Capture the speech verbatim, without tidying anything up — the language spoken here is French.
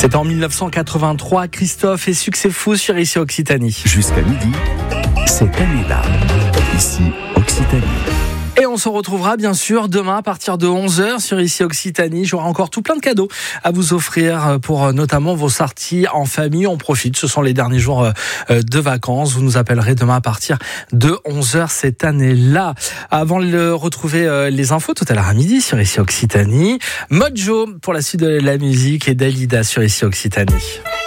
C'était en dix-neuf cent quatre-vingt-trois, Christophe et Succès Fou sur Ici Occitanie. Jusqu'à midi, cette année-là, Ici Occitanie. Et on se retrouvera bien sûr demain à partir de onze heures sur Ici Occitanie. J'aurai encore tout plein de cadeaux à vous offrir pour notamment vos sorties en famille. On profite, ce sont les derniers jours de vacances. Vous nous appellerez demain à partir de onze heures cette année-là. Avant de retrouver les infos tout à l'heure à midi sur Ici Occitanie, Mojo pour la suite de la musique et Dalida sur Ici Occitanie.